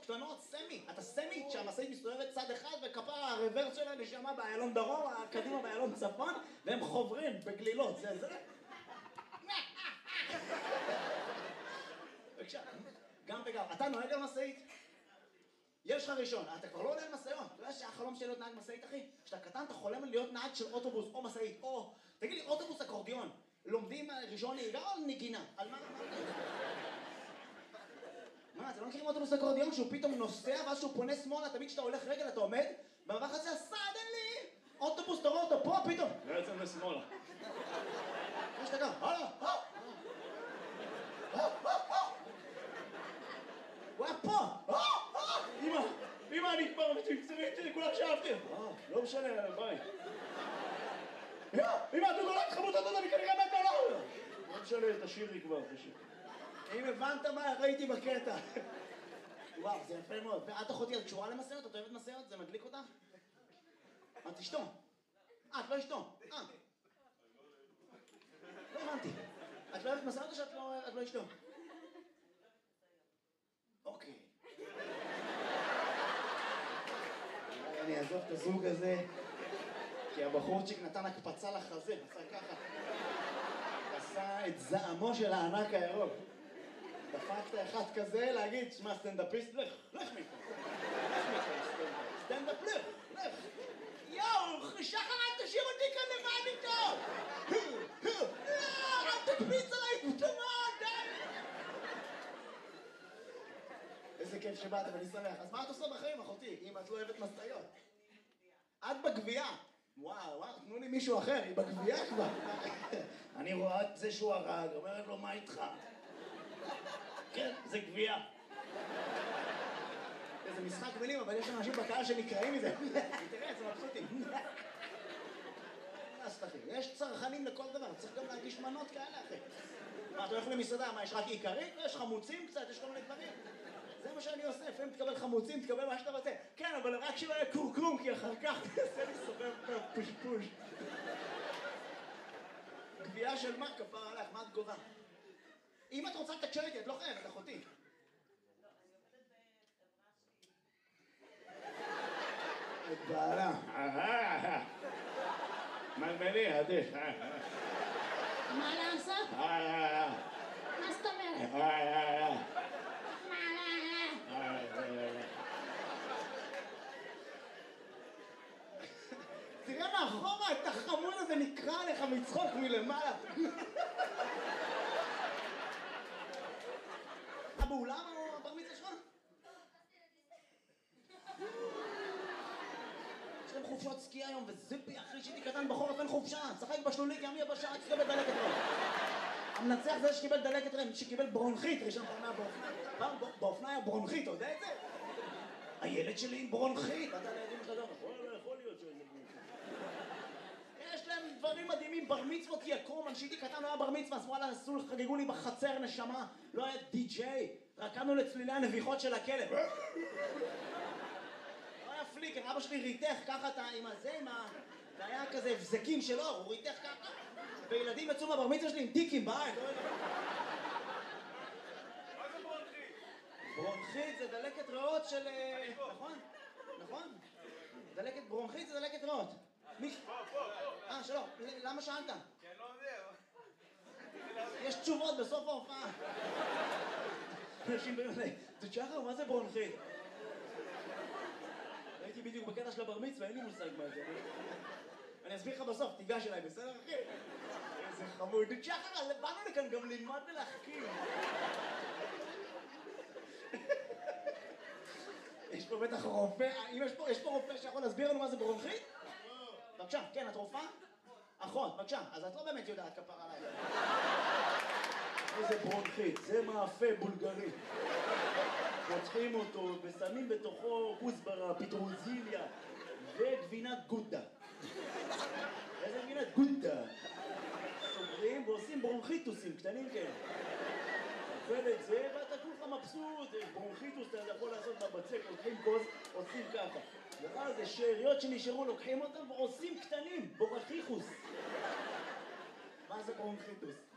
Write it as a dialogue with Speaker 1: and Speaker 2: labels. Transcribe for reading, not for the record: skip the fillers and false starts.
Speaker 1: קטנות, סמי. אתה סמי שהמשאית מסתובבת צד אחד וכפרה הרוורס שלה נשמה באיילון דרום, הקדימה באיילון צפון, והם חוברים בגלילות, זה. בבקשה, גם וגם. אתה נוהג על משאית? יש לך ראשון, אתה כבר לא עולה על משאיות. אתה יודע שהחלום שלי להיות נהג משאית, אחי? כשאתה קטן אתה חולם על להיות נהג של אוטובוס או משאית, או... תגיד לי, אוטובוס אקורדיון, לומדים ראשון נהיגה או נגינה? על מה? מה, אתם לא מכירים אוטובוס אקורדיון שהוא פתאום נוסע ואז שהוא פונה שמאלה, תמיד כשאתה הולך רגל אתה עומד במעבר חציה, סדנלי! אוטובוס תראו אותו פה פתאום!
Speaker 2: בעצם לשמאלה.
Speaker 1: יש אתה גם, הלאה! הוא היה פה!
Speaker 2: אמא, אני כבר מצמצמית שלי, כולה שאהבתי. לא משנה, ביי. אמא, אתה גולת חמות הזאת, אני כנראה מת עליו. לא משנה, תשאירי כבר, תשאירי.
Speaker 1: אם הבנת מה ראיתי בקטע. וואו, זה יפה מאוד. ואת אחותי, את קשורה למסעות? את אוהבת מסעות? זה מדליק אותך? את אשתו? את לא אשתו? לא הבנתי. את לא אוהבת מסעות או שאת לא אשתו? אוקיי. אני אעזוב את הזוג הזה, כי הבחורצ'יק נתן הקפצה לחזה, עשה ככה. עשה את זעמו של הענק הירוק. דפקת אחד כזה להגיד, שמע, סטנדאפיסט, לך מפה. סטנדאפ, לך. יואו, שחר, אל תשאיר אותי כאן לבד איתו! לא, אל תקפיץ עליי, די! איזה כיף שבאת, ואני שמח. אז מה את עושה בחיים, אחותי, אם את לא אוהבת משאיות? את בגבייה. וואו, תנו לי מישהו אחר, היא בגבייה כבר. אני רואה את זה שהוא הרג, אומרת לו, מה איתך? כן, זה גבייה. זה משחק מילים, אבל יש אנשים בקהל שנקראים מזה. תראה, זה מבסוטים. יש צרכנים לכל דבר, צריך גם להגיש מנות כאלה, אחי. מה, אתה הולך למסעדה, מה, יש רק עיקרית? יש חמוצים קצת, יש כל מיני דברים. זה מה שאני עושה, לפעמים תקבל חמוצים, תקבל מה שאתה רוצה. כן, אבל רק שלא יהיה קורקום, כי אחר כך תעשה לי סובב פושפוש. גבייה של מה, כפר עליך, מה את גובה? אם את רוצה לתקשר איתי, את לא חייבת, אחותי.
Speaker 3: לא, אני עובדת בחברה שלי.
Speaker 1: את בעלה.
Speaker 2: מלמלי, עדיף.
Speaker 3: מה לעשות? מה זאת אומרת?
Speaker 1: תראה מאחורה, את החמוד הזה נקרא עליך מצחוק מלמעלה. באולם או בר מצווה שלך? יש להם חופשות סקי היום וזיפי, אחי שהייתי קטן בחורף אין חופשה, צחק בשלולי כי עמי בשעה שקיבל דלקת רם. המנצח זה שקיבל דלקת רם, שקיבל ברונכית, ראשון פעם באופניים. באופניים היה ברונכית, אתה יודע את זה? הילד שלי עם ברונכית, אתה לידים שלך דבר,
Speaker 2: יכול להיות שזה ברונכית.
Speaker 1: יש להם דברים מדהימים, בר מצוות יקום, כשהייתי קטן לא היה בר מצווה, אז וואלה, חגגו לי בחצר נשמה, לא היה די-ג'יי, רקדנו לצלילי הנביחות של הכלב. לא היה פליקר, אבא שלי ריתך ככה עם הזה, זה היה כזה הבזקים שלו, הוא ריתך ככה, וילדים יצאו מהבר מצווה שלי עם טיקים בעין.
Speaker 2: מה זה ברונכית?
Speaker 1: ברונכית זה דלקת ריאות של... נכון? דלקת ברונכית זה דלקת ריאות. פה. שלום, למה שאלת?
Speaker 2: כי אני לא יודע.
Speaker 1: יש תשובות בסוף ההופעה. אנשים באמת, תשחר, מה זה ברונכית? ראיתי בדיוק בקטע של הבר מצווה, אין לי מושג מה זה. אני אסביר לך בסוף, תיגש אליי, בסדר אחי? איזה חמוד. תשחר, באנו לכאן גם ללמוד ולהחכים. יש פה בטח רופא, יש פה רופא שיכול להסביר לנו מה זה ברונכית? בבקשה, כן, את רופאה? אחות, בבקשה, אז את לא באמת יודעת כפר עליי. איזה ברונכית, זה מאפה בולגרי. פותחים אותו ושמים בתוכו כוסברה, פטרוזיליה וגבינת גודה. איזה גבינת גודה? סוגרים ועושים ברונכיטוסים קטנים כאלה. אוכל את זה ואתה כולך מבסוט, ברונכיטוס אתה יכול לעשות בבצק, לוקחים כוס, עושים ככה. ואז זה שאריות שנשארו, לוקחים אותם ועושים קטנים, בורחיחוס. מה זה ברונכיטוס?